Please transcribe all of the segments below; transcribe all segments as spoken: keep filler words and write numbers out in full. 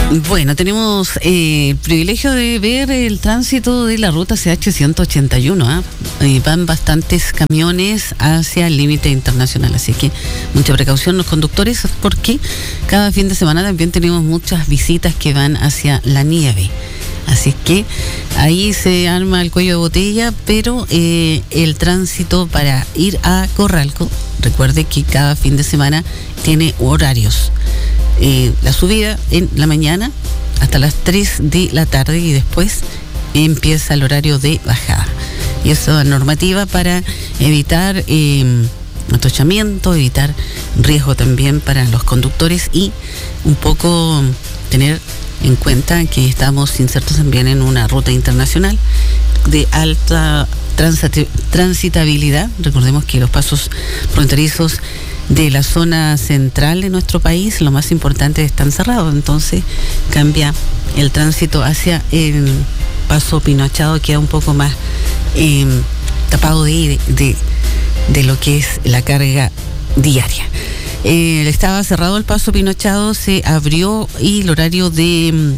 Bueno, tenemos eh, el privilegio de ver el tránsito de la ruta C H ciento ochenta y uno. ¿eh? Eh, van bastantes camiones hacia el límite internacional, así que mucha precaución los conductores, porque cada fin de semana también tenemos muchas visitas que van hacia la nieve. Así que ahí se arma el cuello de botella, pero eh, el tránsito para ir a Corralco, recuerde que cada fin de semana tiene horarios. Eh, la subida en la mañana hasta las tres de la tarde y después empieza el horario de bajada. Y eso es normativa para evitar eh, atochamiento, evitar riesgo también para los conductores y un poco tener en cuenta que estamos insertos también en una ruta internacional de alta transit- transitabilidad. Recordemos que los pasos fronterizos de la zona central de nuestro país, lo más importante, están cerrados, entonces cambia el tránsito hacia el paso Pinochado, queda un poco más eh, tapado de, de, de lo que es la carga diaria. Eh, estaba cerrado el paso Pinochado, se abrió y el horario de um,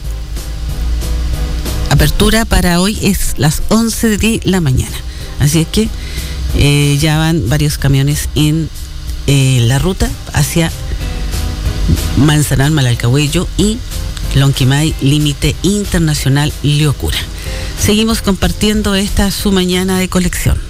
apertura para hoy es las once de la mañana, así es que eh, ya van varios camiones en Eh, la ruta hacia Manzanar, Malalcahuello y Lonquimay, límite internacional Liocura. Seguimos compartiendo esta su mañana de colección.